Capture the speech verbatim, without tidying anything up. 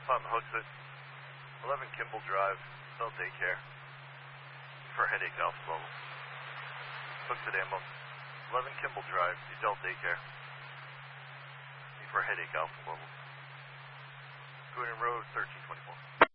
Pop Hooksett, eleven Kimball Drive, adult daycare. For headache alpha levels. Hooksett ambulance, eleven Kimball Drive, adult daycare. For headache alpha levels. Going Road, thirteen twenty-four.